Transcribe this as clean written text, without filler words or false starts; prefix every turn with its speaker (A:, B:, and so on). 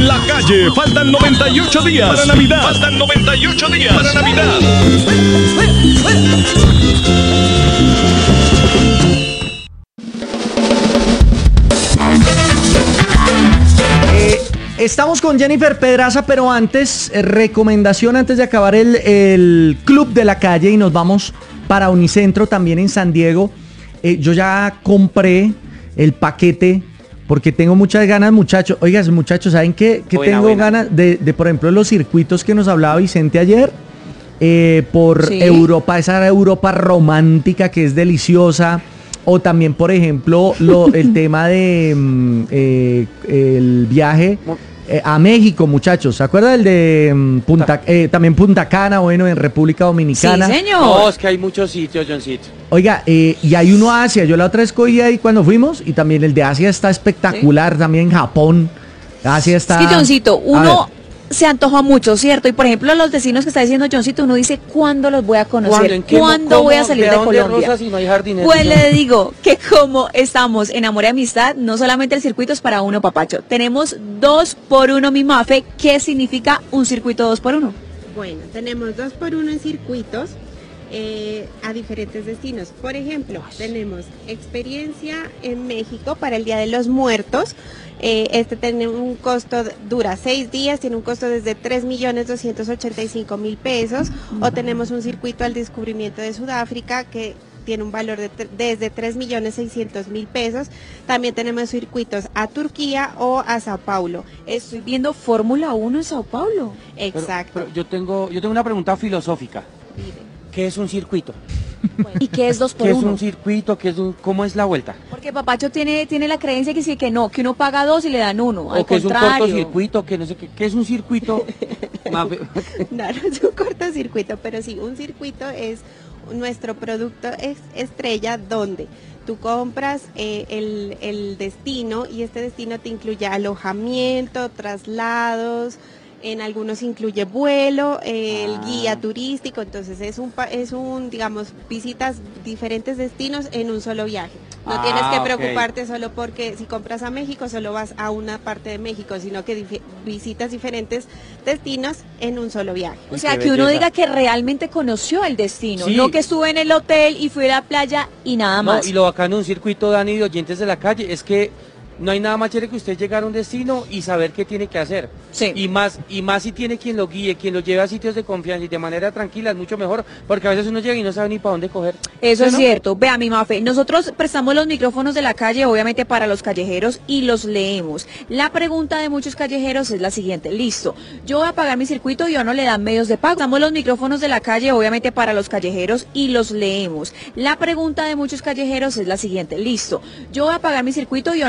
A: La Calle. Faltan 98 días para Navidad. Faltan 98 días para Navidad.
B: Estamos con Jennifer Pedraza, pero antes, recomendación antes de acabar el Club de la Calle y nos vamos para Unicentro, también en San Diego. Yo ya compré el paquete porque tengo muchas ganas, muchachos. Oigan, muchachos, ¿saben qué? Que tengo ganas de, por ejemplo, los circuitos que nos hablaba Vicente ayer por Europa, esa Europa romántica que es deliciosa. O también, por ejemplo, el tema de el viaje a México, muchachos. ¿Se acuerda el de también Punta Cana, bueno, en República Dominicana?
C: Sí, señor.
D: No, es que hay muchos sitios, Johncito.
B: Oiga, y hay uno a Asia. Yo la otra vez cogí ahí cuando fuimos y también el de Asia está espectacular. También Japón. Asia está...
C: Es que, Johncito, uno se antoja mucho, ¿cierto? Y por ejemplo, los destinos que está diciendo Johncito, uno dice, ¿cuándo los voy a conocer? ¿Cuándo voy a salir de Colombia?
D: Si no hay jardines,
C: pues le digo que como estamos en Amor y Amistad, no solamente el circuito es para uno, papacho. Tenemos 2x1, mi Mafe. ¿Qué significa un circuito 2x1?
E: Bueno, tenemos 2x1 en circuitos a diferentes destinos. Por ejemplo, tenemos experiencia en México para el Día de los Muertos. Este tiene un costo, dura 6 días, tiene un costo desde 3.285.000 pesos. O tenemos un circuito al descubrimiento de Sudáfrica que tiene un valor desde 3.600.000 pesos. También tenemos circuitos a Turquía o a Sao Paulo.
C: Estoy viendo Fórmula 1 en Sao Paulo.
E: Exacto.
D: Pero yo tengo una pregunta filosófica. ¿Qué es un circuito?
C: ¿Y qué es 2x1?
D: ¿Qué es un circuito? ¿Cómo es la vuelta?
C: Porque Papacho tiene la creencia que sí, que no, que uno paga 2 y le dan 1.
D: ¿O
C: al
D: que es un
C: contrario.
D: cortocircuito? Que no sé qué es un circuito.
E: No, no es un cortocircuito, pero sí, un circuito es nuestro producto estrella donde tú compras el destino y este destino te incluye alojamiento, traslados. En algunos incluye vuelo, el guía turístico, entonces es un, digamos, visitas diferentes destinos en un solo viaje. No tienes que preocuparte solo porque si compras a México solo vas a una parte de México, sino que visitas diferentes destinos en un solo viaje.
C: O sea, que uno diga que realmente conoció el destino,
D: Sí.
C: no que estuve en el hotel y fui a la playa y nada más.
D: No, y lo bacano de un circuito, Dani, de oyentes de la calle, es que no hay nada más chévere que usted llegar a un destino y saber qué tiene que hacer.
C: Sí.
D: Y más si tiene quien lo guíe, quien lo lleve a sitios de confianza y de manera tranquila, es mucho mejor, porque a veces uno llega y no sabe ni para dónde coger.
C: Eso es
D: ¿no?
C: cierto. Vea, mi Mafe, nosotros prestamos los micrófonos de la calle, obviamente para los callejeros, y los leemos. La pregunta de muchos callejeros es la siguiente. Listo, yo voy a pagar mi circuito y yo no le dan medios de pago. Prestamos los micrófonos de la calle, obviamente para los callejeros, y los leemos. La pregunta de muchos callejeros es la siguiente. Listo, yo voy a pagar mi circuito y yo